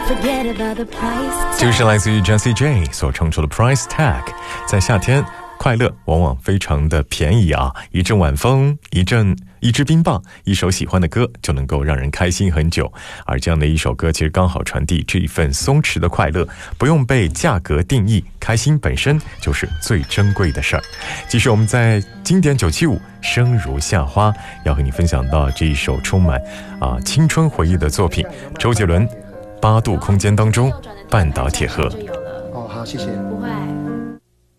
就是来自于 Jessie J 所唱出的 Price Tag。 在夏天，快乐往往非常的便宜啊，一阵晚风，一支冰棒，一首喜欢的歌就能够让人开心很久。而这样的一首歌其实刚好传递这一份松弛的快乐，不用被价格定义，开心本身就是最珍贵的事儿。继续我们在经典975生如夏花，要和你分享到这一首充满青春回忆的作品，周杰伦8度空间当中半岛铁盒。 哦，好，谢谢。 不会。